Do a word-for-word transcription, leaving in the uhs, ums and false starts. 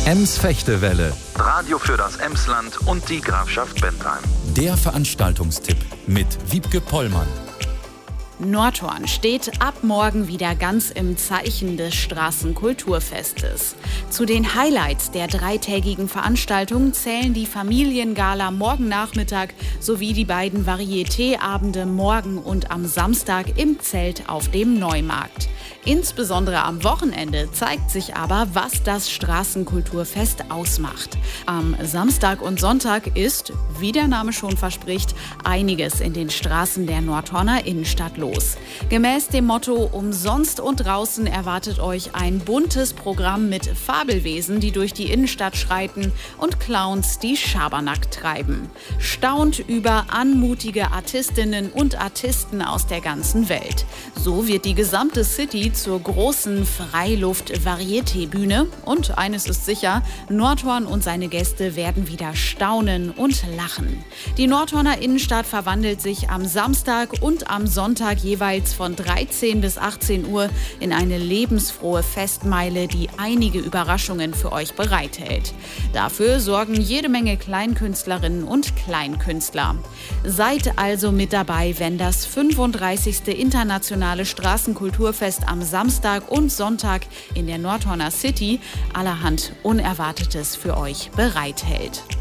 Ems-Fechtewelle. Radio für das Emsland und die Grafschaft Bentheim. Der Veranstaltungstipp mit Wiebke Pollmann. Nordhorn steht ab morgen wieder ganz im Zeichen des Straßenkulturfestes. Zu den Highlights der dreitägigen Veranstaltung zählen die Familiengala morgen Nachmittag sowie die beiden Varieté-Abende morgen und am Samstag im Zelt auf dem Neumarkt. Insbesondere am Wochenende zeigt sich aber, was das Straßenkulturfest ausmacht. Am Samstag und Sonntag ist, wie der Name schon verspricht, einiges in den Straßen der Nordhorner Innenstadt los. Gemäß dem Motto „Umsonst und draußen" erwartet euch ein buntes Programm mit Fabelwesen, die durch die Innenstadt schreiten, und Clowns, die Schabernack treiben. Staunt über anmutige Artistinnen und Artisten aus der ganzen Welt. So wird die gesamte City zur großen Freiluft-Varieté-Bühne. Und eines ist sicher, Nordhorn und seine Gäste werden wieder staunen und lachen. Die Nordhorner Innenstadt verwandelt sich am Samstag und am Sonntag jeweils von dreizehn bis achtzehn Uhr in eine lebensfrohe Festmeile, die einige Überraschungen für euch bereithält. Dafür sorgen jede Menge Kleinkünstlerinnen und Kleinkünstler. Seid also mit dabei, wenn das fünfunddreißigste internationale Straßenkulturfest am Samstag und Sonntag in der Nordhorner City allerhand Unerwartetes für euch bereithält.